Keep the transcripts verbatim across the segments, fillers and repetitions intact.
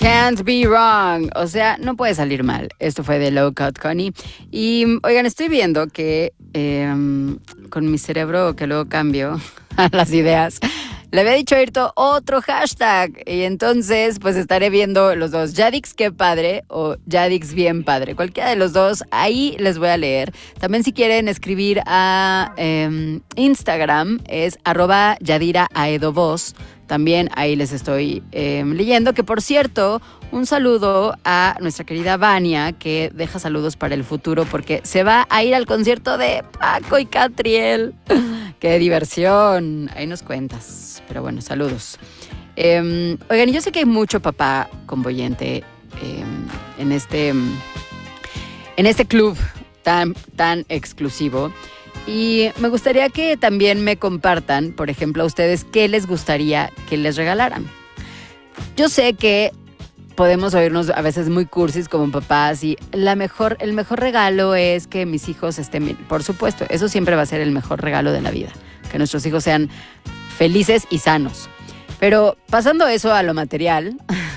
Can't be wrong. O sea, no puede salir mal. Esto fue de Low Cut Connie. Y, oigan, estoy viendo que eh, con mi cerebro, que luego cambio a las ideas, le había dicho a Ayrton otro hashtag. Y entonces, pues estaré viendo los dos. Yadix qué padre o Yadix bien padre. Cualquiera de los dos, ahí les voy a leer. También si quieren escribir a eh, Instagram, es arroba Yadira Aedovoz. También ahí les estoy eh, leyendo, que por cierto, un saludo a nuestra querida Vania, que deja saludos para el futuro porque se va a ir al concierto de Paco y Catriel. ¡Qué diversión! Ahí nos cuentas. Pero bueno, saludos. Eh, oigan, yo sé que hay mucho papá convoyente eh, en, este, en este club tan, tan exclusivo. Y me gustaría que también me compartan, por ejemplo, a ustedes, qué les gustaría que les regalaran. Yo sé que podemos oírnos a veces muy cursis como papás y la mejor, el mejor regalo es que mis hijos estén bien. Por supuesto, eso siempre va a ser el mejor regalo de la vida, que nuestros hijos sean felices y sanos. Pero pasando eso a lo material,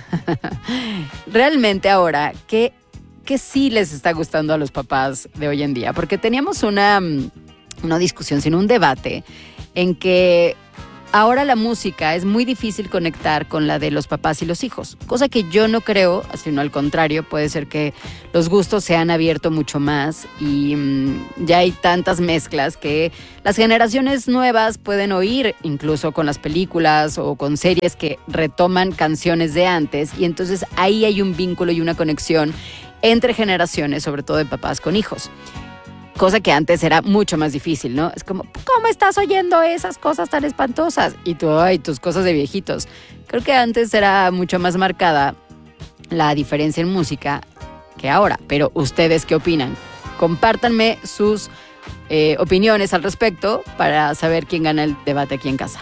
realmente ahora, ¿qué, qué sí les está gustando a los papás de hoy en día? Porque teníamos una... no discusión, sino un debate en que ahora la música es muy difícil conectar con la de los papás y los hijos, cosa que yo no creo, sino al contrario, puede ser que los gustos se han abierto mucho más y mmm, ya hay tantas mezclas que las generaciones nuevas pueden oír incluso con las películas o con series que retoman canciones de antes y entonces ahí hay un vínculo y una conexión entre generaciones, sobre todo de papás con hijos. Cosa que antes era mucho más difícil, ¿no? Es como, ¿cómo estás oyendo esas cosas tan espantosas? Y tú, ay, tus cosas de viejitos. Creo que antes era mucho más marcada la diferencia en música que ahora. Pero, ¿ustedes qué opinan? Compártanme sus eh, opiniones al respecto para saber quién gana el debate aquí en casa.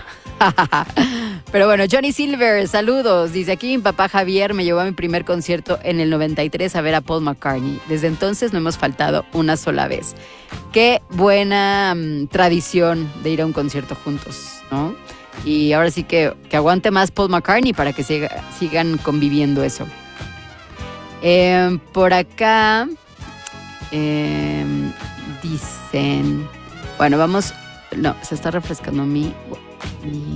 Pero bueno, Johnny Silver, saludos. Dice, aquí mi papá Javier me llevó a mi primer concierto en el noventa y tres a ver a Paul McCartney. Desde entonces no hemos faltado una sola vez. Qué buena um, tradición de ir a un concierto juntos, ¿no? Y ahora sí que, que aguante más Paul McCartney para que siga, sigan conviviendo eso. Eh, por acá eh, dicen... Bueno, vamos... No, se está refrescando mi... Mi,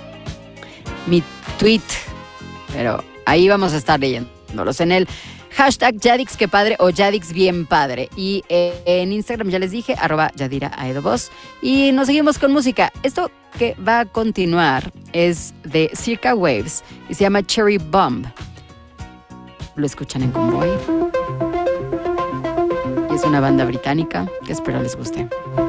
mi tweet, pero ahí vamos a estar leyéndolos en el hashtag Yadix que padre o Yadix bien padre y eh, en Instagram ya les dije arroba Yadira Aedovoz y nos seguimos con música. Esto que va a continuar es de Circa Waves y se llama Cherry Bomb. Lo escuchan en Convoy y es una banda británica que espero les guste.